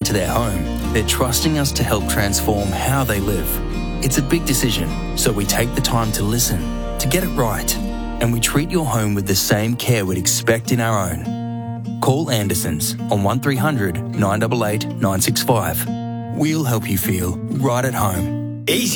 into their home, they're trusting us to help transform how they live. It's a big decision, so we take the time to listen, to get it right, and we treat your home with the same care we'd expect in our own. Call Andersons on 1300 988 965. We'll help you feel right at home. Easy